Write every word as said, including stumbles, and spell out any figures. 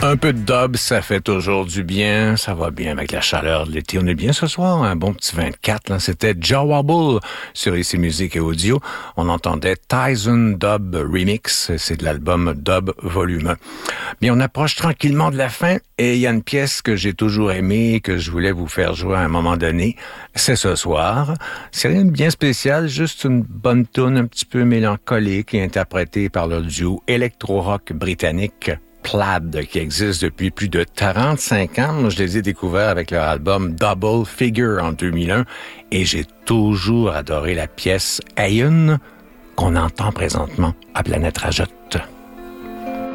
Un peu de dub, ça fait toujours du bien. Ça va bien avec la chaleur de l'été. On est bien ce soir, un bon petit vingt-quatre. Là. C'était Joe Wobble sur Ici Musique et Audio. On entendait Tyson Dub Remix. C'est de l'album Dub Volume un. Bien, on approche tranquillement de la fin et il y a une pièce que j'ai toujours aimée et que je voulais vous faire jouer à un moment donné. C'est ce soir. C'est rien de bien spécial, juste une bonne tourne un petit peu mélancolique et interprétée par le duo électro-rock britannique Plaid, qui existe depuis plus de trente-cinq ans. Moi, je les ai découverts avec leur album Double Figure en deux mille un et j'ai toujours adoré la pièce Aeon qu'on entend présentement à Planète Rajoute.